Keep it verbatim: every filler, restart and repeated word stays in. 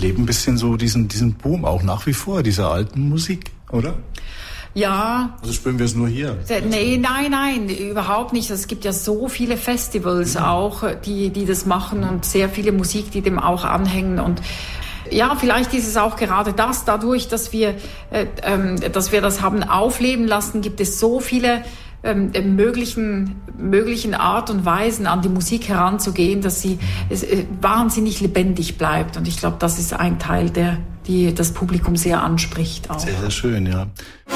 erlebe ein bisschen so diesen, diesen Boom auch nach wie vor, dieser alten Musik, oder? Ja. Also spüren wir es nur hier? Nee, nein, nein, überhaupt nicht. Es gibt ja so viele Festivals ja. auch, die, die das machen und sehr viele Musik, die dem auch anhängen. Und ja, vielleicht ist es auch gerade das, dadurch, dass wir, äh, ähm, dass wir das haben aufleben lassen, gibt es so viele ähm, möglichen, möglichen Art und Weisen, an die Musik heranzugehen, dass sie es, äh, wahnsinnig lebendig bleibt. Und ich glaube, das ist ein Teil, der die das Publikum sehr anspricht auch. Sehr, sehr schön, ja.